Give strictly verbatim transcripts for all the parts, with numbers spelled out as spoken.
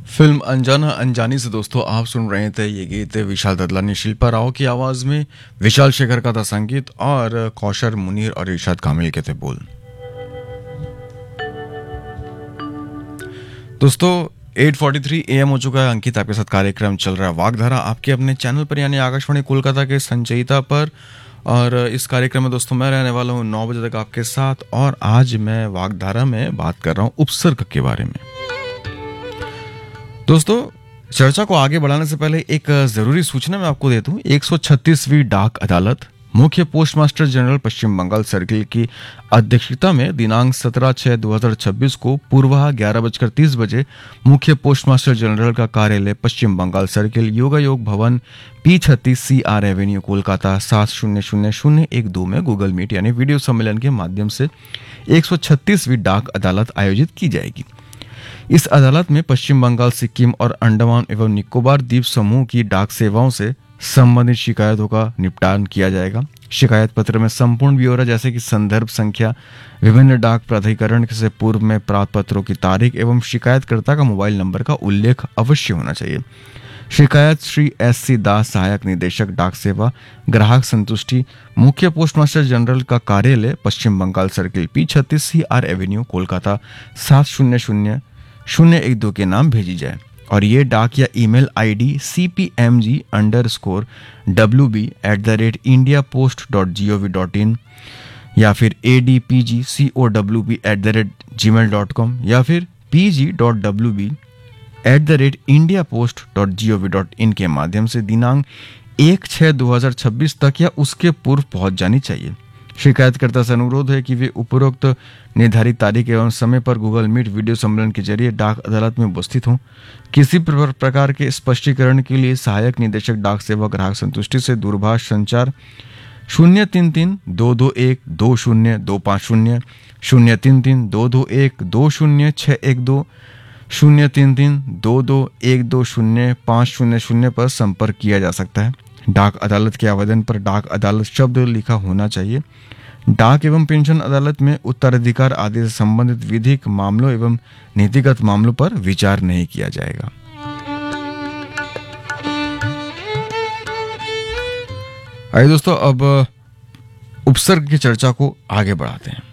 Film अनजाना अनजानी से दोस्तों आप सुन रहे थे ये गीत विशाल ददलानी शिल्पा राव की आवाज में, विशाल शेखर का था संगीत और कौशर मुनीर और इरशाद कामिल के थे बोल। दोस्तों आठ तैंतालीस एएम हो चुका है। अंकित आपके साथ कार्यक्रम चल रहा है वागधारा आपके अपने चैनल पर यानी आकाशवाणी कोलकाता के संचयिता पर। और इस कार्यक्रम में दोस्तों मैं रहने वाला हूँ नौ बजे तक आपके साथ। और आज मैं वागधारा में बात कर रहा हूँ उपसर्ग के बारे में। दोस्तों चर्चा को आगे बढ़ाने से पहले एक जरूरी सूचना मैं आपको दे दूं। एक सौ छत्तीसवीं डाक अदालत मुख्य पोस्टमास्टर जनरल पश्चिम बंगाल सर्किल की अध्यक्षता में दिनांक सत्रह छह दो हजार छब्बीस को पूर्वाह ग्यारह बजकर तीस बजे मुख्य पोस्टमास्टर जनरल का कार्यालय पश्चिम बंगाल सर्किल योगायोग भवन पी छत्तीस सी आर एवेन्यू कोलकाता सात शून्य शून्य शून्य एक दो में गूगल मीट यानी वीडियो सम्मेलन के माध्यम से एक सौ छत्तीसवीं डाक अदालत आयोजित की जाएगी। इस अदालत में पश्चिम बंगाल, सिक्किम और अंडमान एवं निकोबार द्वीप समूह की डाक सेवाओं से संबंधित शिकायतों का निपटान किया जाएगा। शिकायत पत्र में संपूर्ण ब्यौरा जैसे कि संदर्भ संख्या, विभिन्न डाक प्राधिकरण से पूर्व में प्राप्त पत्रों की तारीख एवं शिकायतकर्ता का मोबाइल नंबर का उल्लेख अवश्य होना चाहिए। शिकायत श्री एस सी दास, सहायक निदेशक डाक सेवा, ग्राहक संतुष्टि, मुख्य पोस्टमास्टर जनरल का कार्यालय पश्चिम बंगाल सर्किल पी छत्तीस सी आर एवेन्यू कोलकाता सात शून्य शून्य शून्य एक दो के नाम भेजी जाए। और ये डाक या email ID C P M G under score W B at the rate India post dot G O V dot in या फिर A D P G C O W B at the rate ji mail dot com या फिर P G dot W B at the rate India post dot G O V dot in के माध्यम से दिनांक एक छह दो हजार छब्बीस तक या उसके पूर्व पहुंच जानी चाहिए। शिकायतकर्ता से अनुरोध है कि वे उपरोक्त निर्धारित तारीख एवं समय पर गूगल मीट वीडियो सम्मेलन के जरिए डाक अदालत में उपस्थित हों। किसी प्रकार के स्पष्टीकरण के लिए सहायक निदेशक डाक सेवा ग्राहक संतुष्टि से दूरभाष संचार शून्य तीन तीन दो दो एक दो शून्य दो पाँच शून्य शून्य तीन तीन दो दो एक दो शून्य छः एक दो शून्य तीन तीन दो दो एक दो शून्य पाँच शून्य शून्य पर संपर्क किया जा सकता है। डाक अदालत के आवेदन पर डाक अदालत शब्द लिखा होना चाहिए। डाक एवं पेंशन अदालत में उत्तराधिकार आदि से संबंधित विधिक मामलों एवं नीतिगत मामलों पर विचार नहीं किया जाएगा। आइए दोस्तों अब उपसर्ग की चर्चा को आगे बढ़ाते हैं।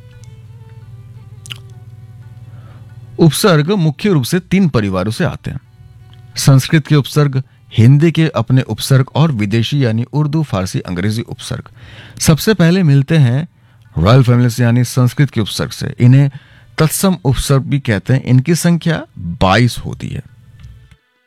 उपसर्ग मुख्य रूप से तीन परिवारों से आते हैं। संस्कृत के उपसर्ग, हिंदी के अपने उपसर्ग और विदेशी यानी उर्दू, फारसी, अंग्रेजी उपसर्ग। सबसे पहले मिलते हैं रॉयल फैमिली से यानी संस्कृत के उपसर्ग से। इन्हें तत्सम उपसर्ग भी कहते हैं। इनकी संख्या बाईस होती है।